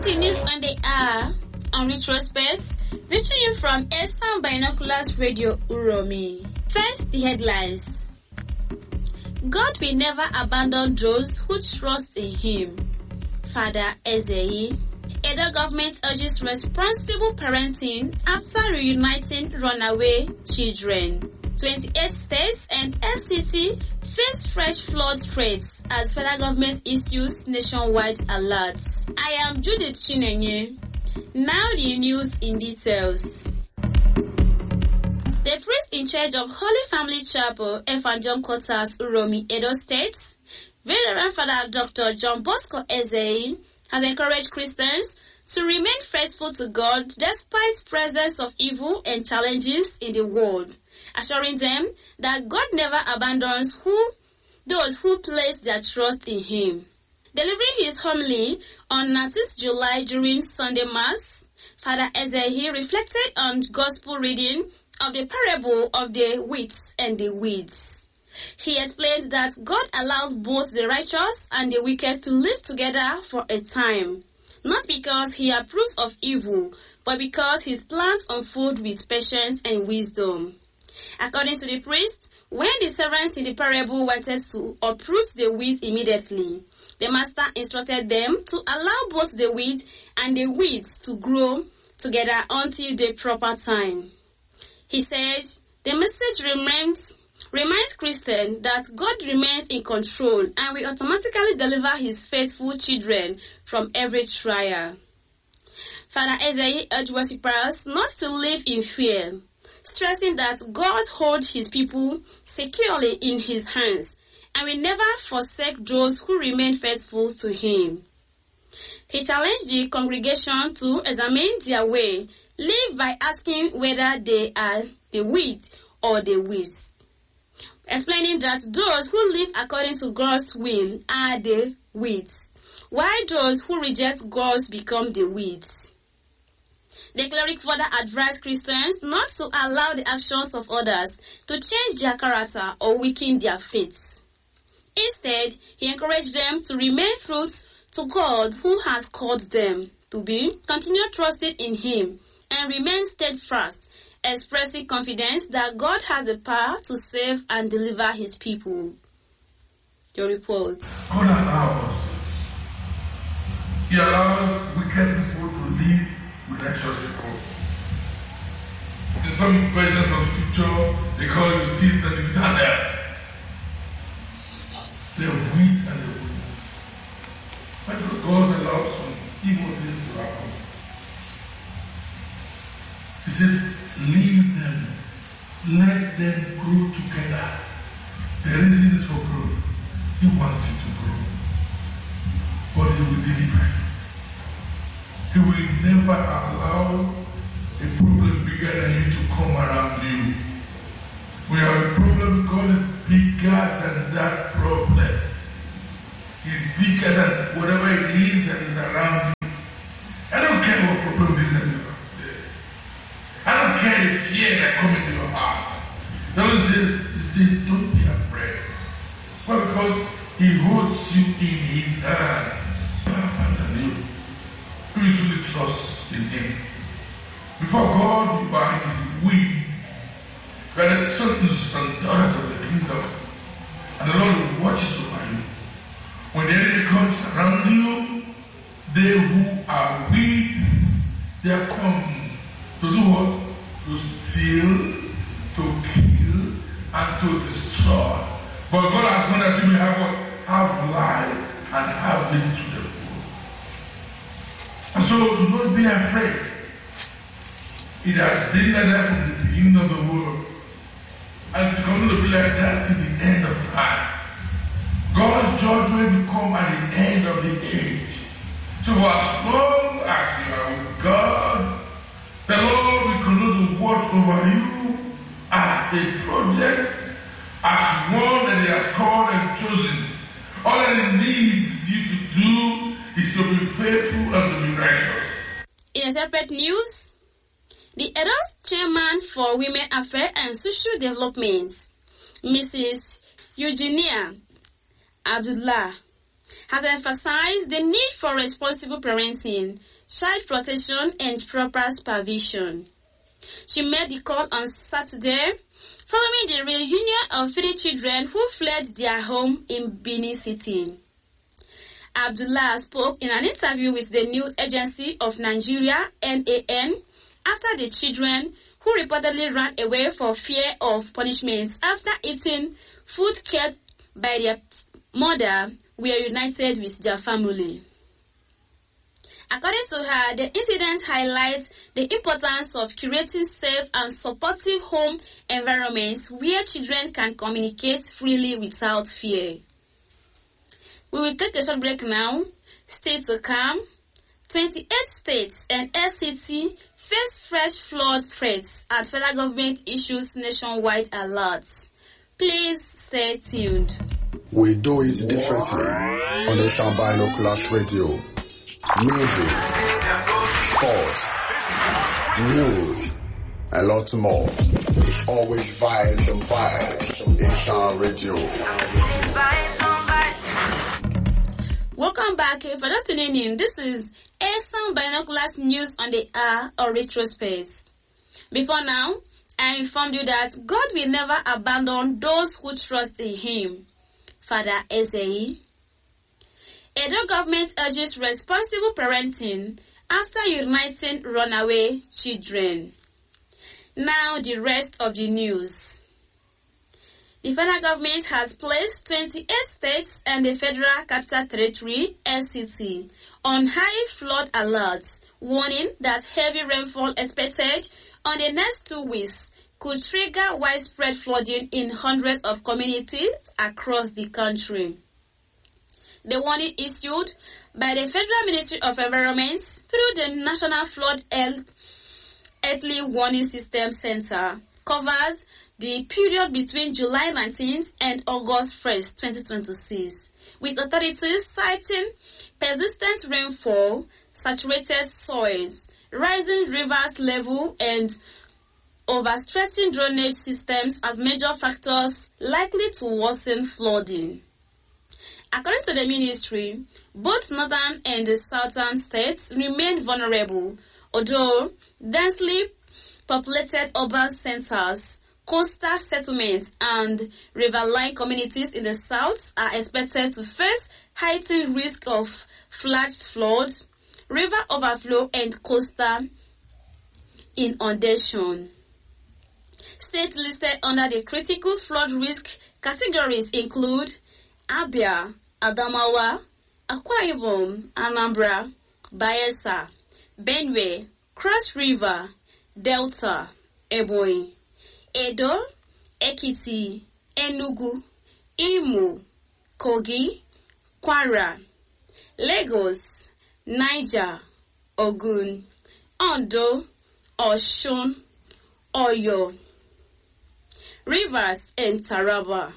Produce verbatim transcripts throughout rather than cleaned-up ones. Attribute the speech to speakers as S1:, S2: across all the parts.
S1: The news on the hour on retrospect, reaching you from Eastern Binoculars Radio Uromi. First, the headlines. God will never abandon those who trust in Him. Father Ezei. Edo government urges responsible parenting after reuniting runaway children. twenty-eight states and F C T face fresh flood threats as federal government issues nationwide alerts. I am Judith Chinenye. Now the news in details. The priest in charge of Holy Family Chapel, Evangelical Quarters, Uromi, Edo State, Venerable Father Doctor John Bosco Ezei, has encouraged Christians to remain faithful to God despite presence of evil and challenges in the world, assuring them that God never abandons who those who place their trust in Him. Delivering his homily on nineteenth of July during Sunday Mass, Father Ezei reflected on Gospel reading of the parable of the wheat and the weeds. He explained that God allows both the righteous and the wicked to live together for a time, not because He approves of evil, but because His plans unfold with patience and wisdom. According to the priest, when the servants in the parable wanted to uproot the wheat immediately, the master instructed them to allow both the wheat and the weeds to grow together until the proper time. He said, the message remains, reminds Christians that God remains in control and will automatically deliver His faithful children from every trial. Father Ezei urged worshippers not to live in fear, stressing that God holds His people securely in His hands and will never forsake those who remain faithful to Him. He challenged the congregation to examine their way, live by asking whether they are the wheat or the weeds, explaining that those who live according to God's will are the weeds, while those who reject God's become the weeds. The cleric further advised Christians not to allow the actions of others to change their character or weaken their faith. Instead, he encouraged them to remain true to God who has called them to be, continue trusting in Him, and remain steadfast, expressing confidence that God has the power to save and deliver His people. Your report.
S2: God allows. He allows wicked people to live with righteous people. In some versions of scripture, they call you seeds and you stand there. The wheat and the wheat. But God allows some evil things to happen. He says, leave them. Let them grow together. The reason is for growth. He wants you to grow. But He will deliver you. He will never allow a problem bigger than you to come around you. We have a problem, God is bigger than that problem. He's bigger than whatever it is that is around you. I don't care what problem is that you have. I don't care the fear that comes into your heart. The Lord says, He says, don't be afraid. Well, because He holds you in His hand. You usually trust in Him. Before God, you are His wings. You are the sons and daughters of the kingdom. And the Lord will watch over you. When the enemy comes around you, they who are weak, they are come to do what? To steal, to kill, and to destroy. But God has known that you may have what? Have life and have it to the full. And so do not be afraid. It has been like that from the beginning of the world. And it's going to be like that to the end of time. God's judgment will come at the end of the age. So as long as you are with God, the Lord will continue to watch over you as a project, as one that He has called and chosen. All that He needs you to do is to be faithful and to be righteous.
S1: In a separate news, the Edo Chairman for Women Affairs and Social Development, Missus Eugenia Abdullah, has emphasized the need for responsible parenting, child protection, and proper supervision. She made the call on Saturday following the reunion of three children who fled their home in Benin City. Abdullah spoke in an interview with the news agency of Nigeria, N A N, after the children who reportedly ran away for fear of punishment after eating food kept by their mother were united with their family. According to her, the incident highlights the importance of creating safe and supportive home environments where children can communicate freely without fear. We will take a short break now. Stay to come. twenty-eight states and F C T face fresh flood threats as federal government issues nationwide alerts. Please stay tuned.
S3: We do it differently on the Sound Binoculars Radio. Music, sports, news, a lot more. It's always vibes and vibes in Sound Radio.
S1: Welcome back. For just tuning in, this is Sound Binoculars News on the Air or Retrospace. Before now, I informed you that God will never abandon those who trust in Him. Father Ezei. Edo government urges responsible parenting after uniting runaway children. Now the rest of the news. The federal government has placed twenty-eight states and the Federal Capital Territory, F C T, on high flood alerts, warning that heavy rainfall expected on the next two weeks could trigger widespread flooding in hundreds of communities across the country. The warning issued by the Federal Ministry of Environment through the National Flood Early Warning System Center covers the period between July nineteenth and August first, twenty twenty-six, with authorities citing persistent rainfall, saturated soils, rising rivers level, and overstretching drainage systems as major factors likely to worsen flooding. According to the ministry, both northern and the southern states remain vulnerable, although densely populated urban centers, coastal settlements, and riverine communities in the south are expected to face heightened risk of flash flood, river overflow, and coastal inundation. States listed under the critical flood risk categories include Abia, Adamawa, Akwa Ibom, Anambra, Bayelsa, Benue, Cross River, Delta, Ebonyi, Edo, Ekiti, Enugu, Imo, Kogi, Kwara, Lagos, Niger, Ogun, Ondo, Osun, Oyo, Rivers, and Taraba.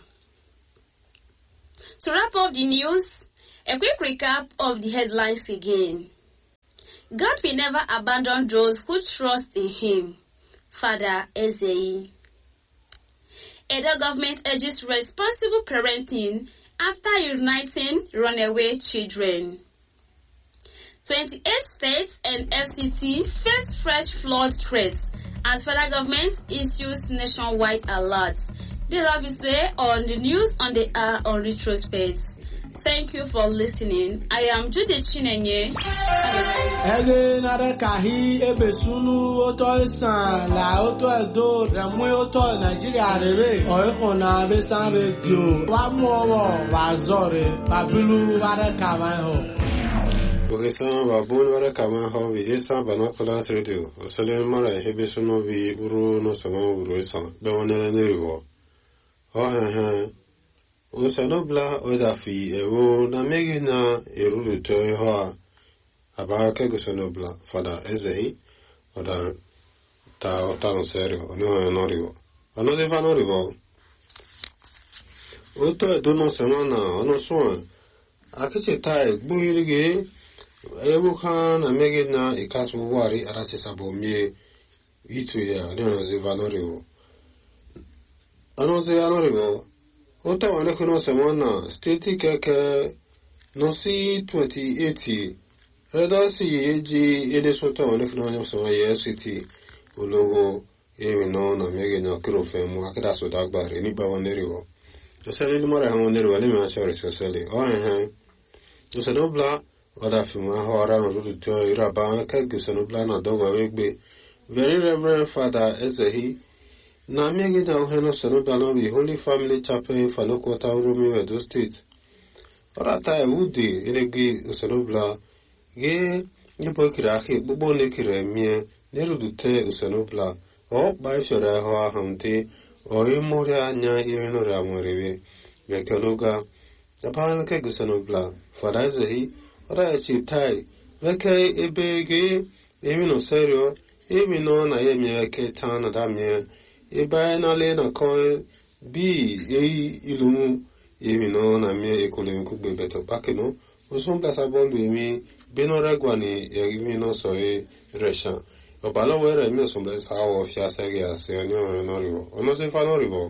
S1: To wrap up the news, a quick recap of the headlines again. God will never abandon those who trust in Him. Father Ezei. Edo government urges responsible parenting after uniting runaway children. twenty-eight states and F C T face fresh flood threats as federal government issues nationwide alerts. This is obviously on the news on the air on Retrospace. Thank you for listening. I am Judy Chinenye.
S4: Ege nare kahi ebe sunu oto isan la oto edo remwe oto Nigeria rebe oiko na besan radio wa muowo wa zore babilu ware kaman ho.
S5: Bugisan babun ware kaman ho vi isan Binoculars Radio osele mara ebe sunu vi uru no sama uru isan be wonele neriwo. Oh he he Usanobla odafi ewo na megi na eruru to ho abaka gusanobla Father Ezei oda ta ta no serio ono no rivo ono se fa no rivo oto do no semana ono so akiche tai buirige ewo kan na megi na ikasu wari arate sabomie itu ya no se va no rivo ono se ano rivo Ota wane kuno semana stiti keke Nosi twenty eighty. Redasi eji edesota onekno so ye city ulogo ewe no na mege na krofe mu akada so dagbare ni ba woneriwo. Osele ni mara woneri wale me asore sosele. O eh. Osele bla oda fima hora no rudu to iraba ka guseno bla na dogo wegbe. Very Reverend Father Ezehi na mege na oheno seno bla the Holy Family Chapel Falokota Uromi Edo State. Ora ta udi elegi osele bla ge nipo kirahi bubo ne kiremie nerudute usenobla o bai shora ho hamte o imore anya imeno ramorebe bekeloga apa ke gusenobla farazehi ora chitai veke ebege imeno serio imeno na yemie ke tana damie eba na le na ko bi ei ilu imeno na mie ekolemiku bebeto pakeno usombla sabolu imi Benora Guani, Yagimino Soe, Resha. Obala were me some less how of Yasagia, Senor Norivo, or no se fanorivo.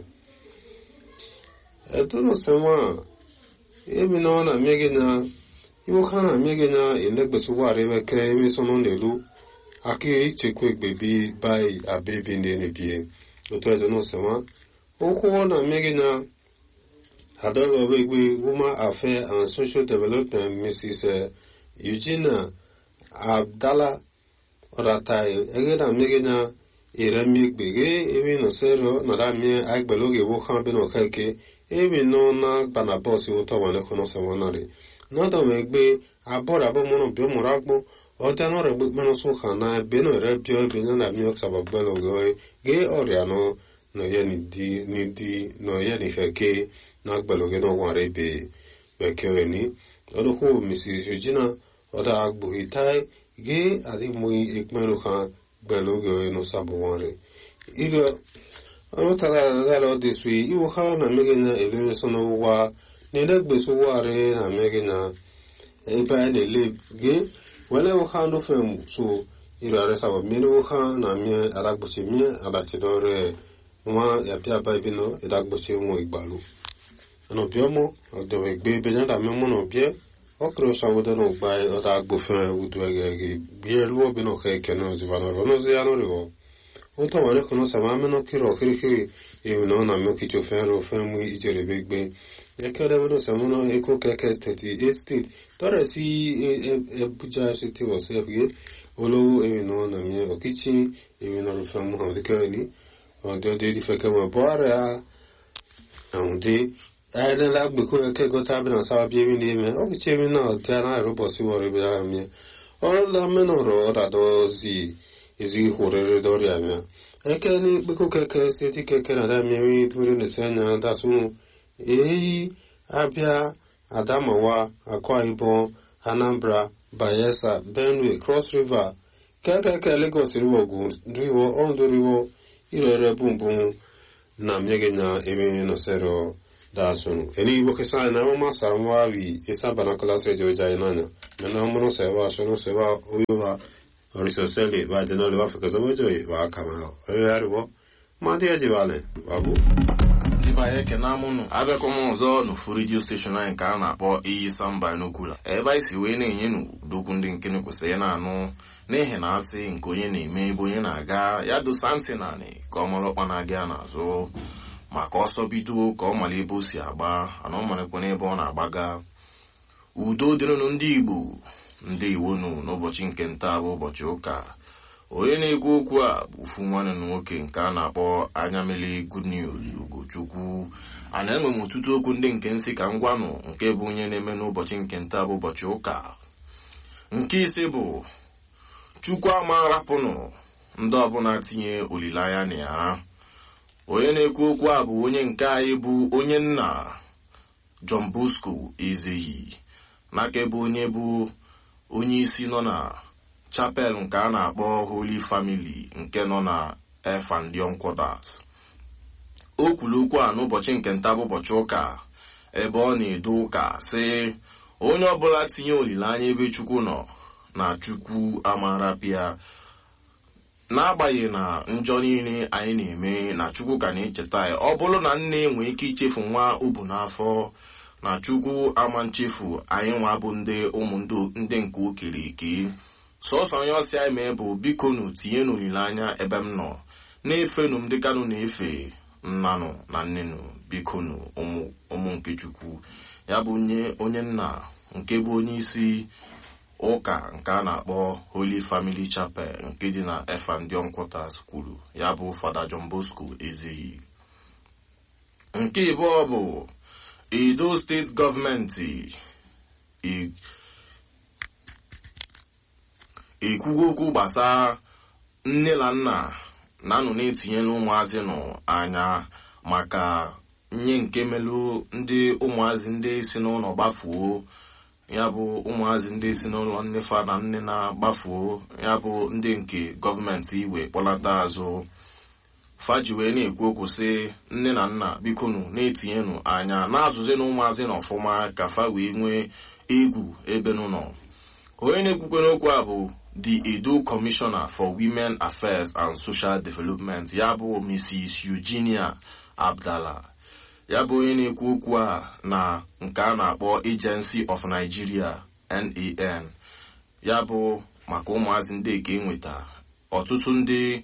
S5: A tuno sema, Ebinona Megina, Yokana Megina, in Legbesua River came on the loo. Aki each a quick baby by a baby in the N P A. The twelve no sema. Okona Megina, Hadogo Wigwe, Woman Affair and Social Development, Missus Eugenia Abdallah Oratai, Egeda Megina, Iremik Bege, even no zero, Nadamia, Agbelogi, Wokan Beno Keke, even no na Banabosi, Ottawa, Conosamonari. Not a Megbe, Abora Bomono Biomoragbo, or Tanora Benosuhana, Beno Repio, Benana Miox about Belogoy, Gay Oriano, no Yeni di, Nidi, no Yeni Heke, Nagbelogeno Warebe, Bekoeni. Odo ko Missus Eugenia oda agbuhitai ge adi mui ekmeru kan belogo no sabuware ilo ono tara dalo diswi iwo ha na megena ele sono wa ne dagbe so ware na megena e ba ne le ge wala wo ha no fem so ilo re sabo mi no ha na mi alagboche mi alati dore wa ya pia ba bino e dagboche mo igbalu no biomo odo egbe bejanda memo no bie okro shawodo no bai oda agbofen udwege bie luo bino keke no zivano no ziano rivo oto wale kono samame no kiro kiri e no na me kicho fero femu ijere begbe ekere wono samono eko keke state state tore si e buja city was ebge olo e no na me okichi e no femu ha de kani on de de feke mo bora onde I don't like because I got up and saw being name. Oh, Jimmy, no, Tana, Robosi, or me. All the men or road at Ozi is he who read Oriana. I can't because I can't stay Canada, maybe during the Senna, and that's no. Eh, Abia, Adamawa, Aquaibo, Anambra, Bayelsa, Benue, Cross River. Kaka Lagos River Goons, River on the river, Ire Boom Boom, Namegina, even no zero. Dasunu. Eni bokesa na mama sarmwa wi isa banakala se joja inanya. Na mono sewa shono sewa uwa orisoseli ba de no le wa fikazo bojo wa kama. Ewe aribo. Mandi ajibale babu.
S6: Liba yeke na munu. Abe komo ozo no radio station anyị ka a na-akpọ iyi samba n'okula. Ebe isi wee na-enye n'udokwu ndị nke kwesịrị ya na-anụ n'ihi na asị nke onye na-eme ebe onye na-aga ya dosa ntị naanị ka ọ mara ọkpa na-aga n'azụ. Maka ọsọ bido ka ọ mara ebe o si agba ana ọ marakwa n'ebe ọ na-agbaga. Udo dịrịnụ ndị Igbo ndị Iwonu n'ụbọchị nke nta bụ ụbọchị ụka. Onye na-ekwu okwu a bụ ofu nwanne na nwoke nke a na-akpọ Anyamili Good News Ugochukwu. A na-enwe m ọtụtụ okwu ndị nke nsị ka ngwanụ nke bụ onye na-eme n'ụbọchị nke nta bụ ụbọchị ụka. Nke ise bụ Chukwu ama rapụnụ ndị ọbụla tinye olileanya na ya. Onye na-ekwu okwu a bụ onye nke anyị bụ onye nna John Bosco Ezehi n'aka ebe onye bụ onye isi nọ na chapel nke a na-akpọ Holy Family nke nọ na Efandion Quarters. O kwuru okwu a n'ụbọchị nke nta bụ ụbọchị ụka ebe ọ na-edo ụka sị onye ọbụla tinye olileanya ebe Chukwu nọ na Chukwu amarapịa. N'agbanyeghị na njọ niile anyị na-eme na Chukwu ka na-echeta ya ọ bụrụ na nne nwee ike ichefu nwa o bu n'afọ na Chukwu ama nchefu anyị nwa bụ ndị ụmụ ndị nke okiriki. Sọsọ onye ọsị anyị mee bụ biko nu tinye n'olileanya ebe m nọ na-efenu m dịkanụ na-efe nnanụ na nnenụ biko nu ụmụ nke Chukwu. Ya bụ onye nna nke bụ onye isi ụka nke a na-akpọ Holy Family Chapel nke dị na Effandion Quarters kwuru, ya bụ Fada John Bosco Ezeyi. Nke ịbụọ bụ Edo steeti gọọmenti ekwugo okwu gbasara nne na nna na-anụ na-etinyela ụmụazị nọ anya maka nye nke melụ ndị ụmụazị ndị si n'ụlọ gbafuo, ya bụ ụmụazị ndị si n'ụlọ nnefa na nne na-gbafuo, ya bụ ndị nke gọọmenti iwe kpọlata azụ. Faji wee na-ekwu okwu sị nne na nna bikonu na-etinyenu anya na-azụzi na ụmụazị n'ọfụma ka fa wee nwee egwu ebe n'ụlọ. Onye na-ekwukwe n'okwu a bụ the Edo Commissioner for Women Affairs and Social Development, ya bụ Missus Eugenia Abdallah. Ya bụ onye na-ekwu okwu a na nke a na-akpọ Agency of Nigeria N A N, ya bụ maka ụmụazị ndị eke enweta ọtụtụ ndị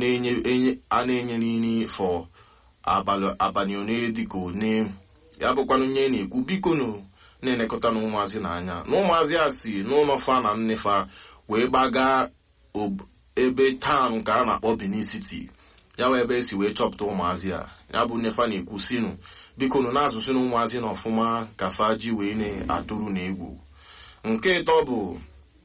S6: a na-enye nini fọ abalị one dịka one. Ya bụkwanụ nye na-ekwu bikonu na-elekọta na ụmụazị n'anya na ụmụazị a si n'ụlọ fa na nnefa wee gbaga ebe taụn nke a na-akpọ Benin City, ya wee ebe esi wee chọpụta ụmụazị a. Ya bụ nnefa na-ekwu sinu bikonu na-azụsị na ụmụazị na ọfụma ka fa ji wee na-atụrụ na egwu. Nke ịtọ bụ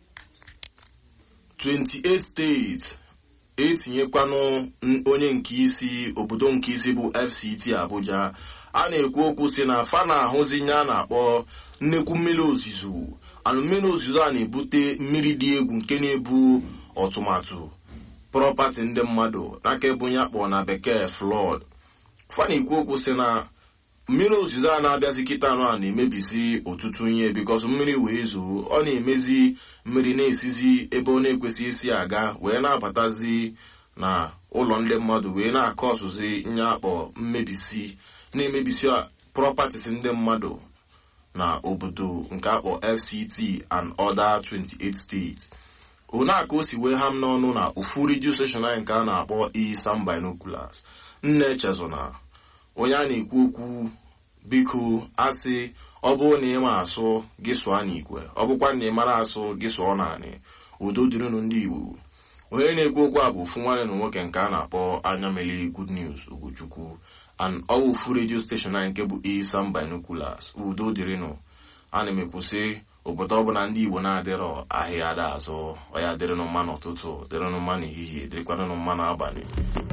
S6: twenty-eight steeti etinyekwanụ onye nke isi obodo nke isi bụ F C T Abuja. A na-ekwu okwu si na fa na-ahụzi nye a na-akpọ nnekwu mmiri ozizo. Anụ mmiri ozizo a na-ebute mmiri dị egwu nke na-ebu ọtụmatụ prọpati ndị mmadụ n'aka ebe onye akpọ na bekee flood. Fa na-ekwu okwu si na mmiri ozizo a na-abịazi kịta anụ a na-emebisi ọtụtụ ihe bikọs mmiri wee zoo, ọ na-emezi mmiri na-esizi ebe ọ na-ekwesị isi aga wee na-abatazi na ụlọ ndị mmadụ wee na-akọ ọsụzi nye akpọ mmebisi na-emebisi properties ndị mmadụ na obodo nke akpọ F C T and other twenty-eight states. Onaka o si wee ham n'ọnụ na ofu radio station anyị nke a na-akpọ Isam Binoculars. Nne Chezona onye a na-ekwu okwu biko asị ọ bụrụ na ị ma asụ gị sụọ n'ikwe, ọ bụkwa na ị mara asụ gị sụọ naanị, udo dịrịnụ ndị Igbo. Onye na-ekwu okwu a bụ ofu nwanne na nwoke nke a na-akpọ Anyamele Good News Ugochukwu and ọ ofu radio station anyị nke bụ Isam Binoculars. Udo dịrịnụ. A na-emekwusị obodo ọbụla ndị Igbo na-adịrọ ahịa ada azụ, ọ ya dịrịnụ mma n'ụtụtụ, dịrịnụ mma n'ehihie, dịrịkwanụ mma n'abalị.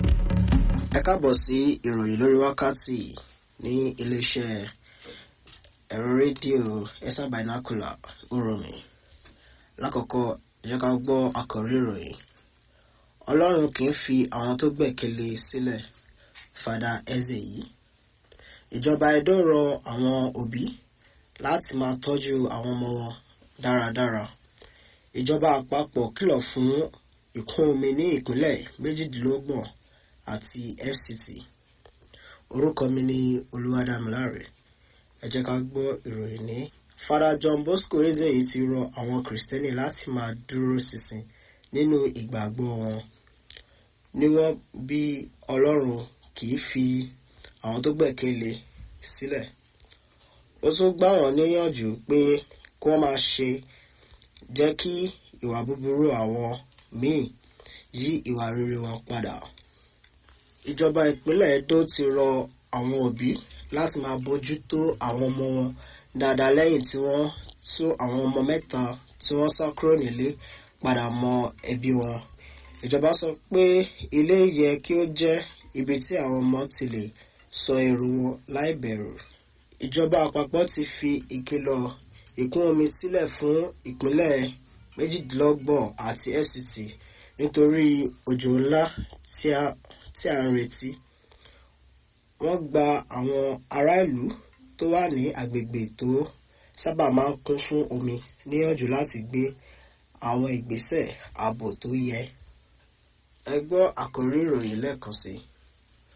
S7: Ẹ káàbọ̀ sí ìròyìn lórí wákàtí ní iléeṣẹ́ ẹ̀rọ rédíò Isam Binocular Uromi. Lákọ̀ọ́kọ́ jẹ́ ká gbọ́ àkòrí ìròyìn. Ọlọ́run kì í fi àwọn tó gbẹ̀kẹ̀lé sílẹ̀. Fada Ezeyi. Ìjọba Edo rọ àwọn òbí láti máa tọ́jú àwọn ọmọ wọn dáradára. Ìjọba àpapọ̀ kìlọ̀ fún ìkún omi ní ìpínlẹ̀ méjìdínlọ́gbọ̀n àti F C T. Orúkọ mi ni Olúwadámiláre. Ẹ jẹ́ ká gbọ́ ìròyìn ní. Fada John Bosco Ezeyi ti rọ àwọn Kìrìsìtẹ́nì láti máa dúró ṣinṣin nínú ìgbàgbọ́ wọn. Níwọ̀n bí Ọlọ́run kì í fi àwọn tó gbẹ̀kẹ̀lé sílẹ̀. Ó tún gbà wọ́n níyànjú pé kí wọ́n máa ṣe jẹ́ kí ìwà búburú àwọn míì yí ìwà rere wọn padà. Ìjọba ìpínlẹ̀ Edo ti rọ àwọn òbí láti máa bójú tó àwọn ọmọ wọn dáadáa lẹ́yìn tí wọ́n tú àwọn ọmọ mẹ́ta tí wọ́n sá kúrò nílé padà mọ ẹbí wọn. Ìjọba sọ pé ilé yẹ kí ó jẹ́ ibi tí àwọn ọmọ ti lè sọ èrò wọn láì bẹ̀rù. Ìjọba àpapọ̀ ti fi ìkìlọ̀ ìkún omi sílẹ̀ fún ìpínlẹ̀ méjìdínlọ́gbọ̀n àti F C T nítorí òjò ńlá tí a tí a ń retí. Wọ́n gba àwọn ará ìlú tó wà ní agbègbè tó sábà máa ń kún fún omi níyànjú láti gbé àwọn ìgbésẹ̀ ààbò tó yẹ. Ẹ gbọ́ àkòrí ìròyìn lẹ́ẹ̀kan sí.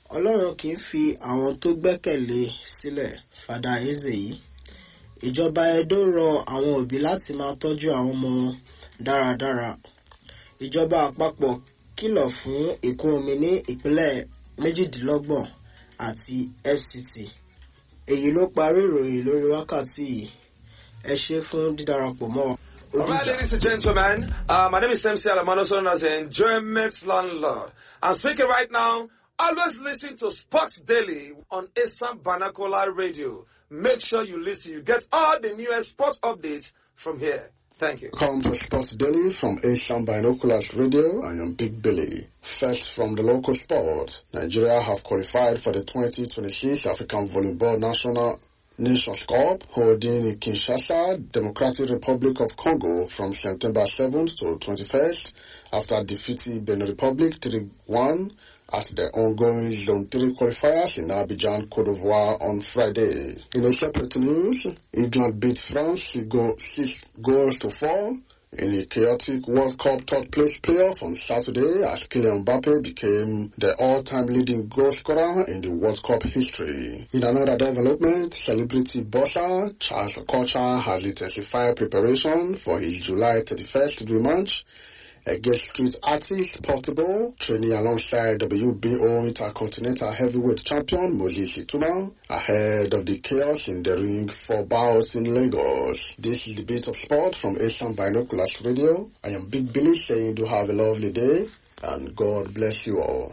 S7: Ọlọ́run kì í fi àwọn tó gbẹ́kẹ̀lé sílẹ̀. Fada Eze yìí. Ìjọba Edo rọ àwọn òbí láti máa tọ́jú àwọn ọmọ wọn dáradára. Ìjọba àpapọ̀ kìlọ̀ fún ìkún omi ní ìpínlẹ̀ méjìdínlọ́gbọ̀n àti F C T. Èyí ló parí ìròyìn lórí wákàtí yìí. Ẹ ṣé fún dídarapọ̀ mọ́ wa.
S8: All right, ladies and gentlemen, uh, my name is M C Alamano, known as the Enjoyment Landlord. I'm speaking right now. Always listen to Sports Daily on Asam Banakola Radio. Make sure you listen. You get all the newest sports updates from here. Thank you.
S3: Come to Sports Daily from Asian Binoculars Radio. I am Big Billy. First from the local sport, Nigeria have qualified for the twenty twenty-six African Volleyball National Nations Cup holding in Kinshasa, Democratic Republic of Congo from September seventh to twenty-first after defeating Benin Republic three one at the ongoing Zone three qualifiers in Abidjan, Côte d'Ivoire on Friday. In a separate news, England beat France six goals to four in a chaotic World Cup third place playoff on Saturday as Kylian Mbappe became the all-time leading goal scorer in the World Cup history. In another development, celebrity boxer Charles Okocha has intensified preparation for his July thirty-first rematch against street artist Portable, training alongside W B O Intercontinental Heavyweight Champion Moses Ituma ahead of the chaos in the ring for bouts in Lagos. This is the Bit of Sport from Asian Binoculars Radio. I am Big Billy saying do have a lovely day and God bless you all.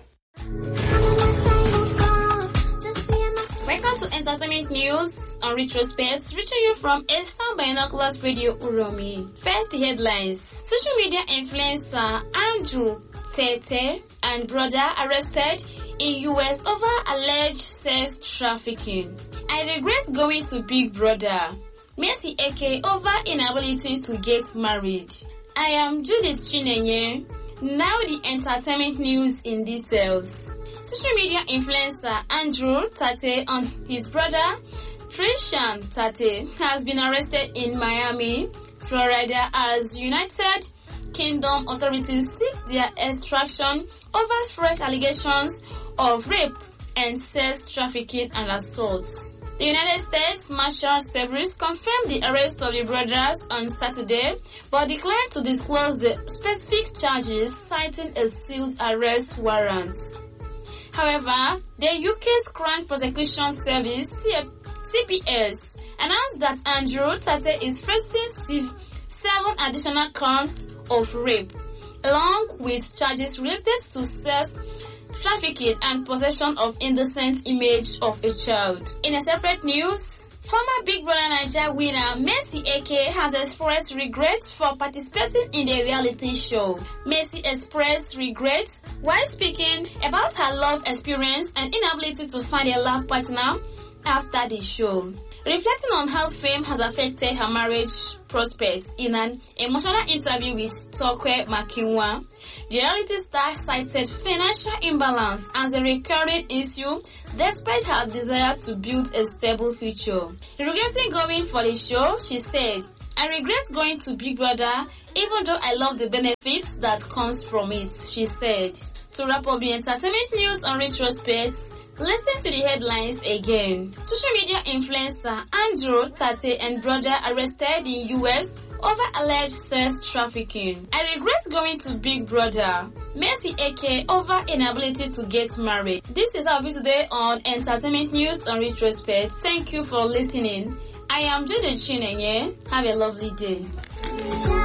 S1: Welcome to Entertainment News on Retrospect, reaching you from Eastern Binoculars Radio Uromi. First, the headlines. Social media influencer Andrew Tate and brother arrested in U S over alleged sex trafficking. I regret going to Big Brother. Mercy Eke over inability to get married. I am Judith Chinenye. Now the entertainment news in details. Social media influencer Andrew Tate and his brother Trishan Tate has been arrested in Miami, Florida as United Kingdom authorities seek their extraction over fresh allegations of rape and sex trafficking and assault. The United States Marshal Service confirmed the arrest of the brothers on Saturday, but declined to disclose the specific charges, citing a sealed arrest warrant. However, the U K's Crown Prosecution Service, C P S, announced that Andrew Tate is facing seven additional counts of rape, along with charges related to sex trafficking and possession of indecent image of a child. In a separate news, former Big Brother Nigeria winner Mercy Eke has expressed regrets for participating in the reality show. Mercy expressed regrets while speaking about her love experience and inability to find a love partner after the show. Reflecting on how fame has affected her marriage prospects in an emotional interview with Tokwe Makinwa, the reality star cited financial imbalance as a recurring issue despite her desire to build a stable future. Regretting going for the show, she says, I regret going to Big Brother even though I love the benefits that comes from it, she said. To wrap up the entertainment news on Retrospect, listen to the headlines again. Social media influencer Andrew Tate and brother arrested in U S over alleged sex trafficking. I regret going to Big Brother. Mercy Eke over inability to get married. This is our video today on Entertainment News on Retrospect. Thank you for listening. I am Judith Chinenye. Have a lovely day.